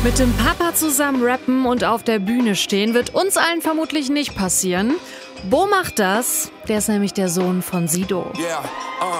Mit dem Papa zusammen rappen und auf der Bühne stehen wird uns allen vermutlich nicht passieren. Bo macht das, der ist nämlich der Sohn von Sido. Yeah,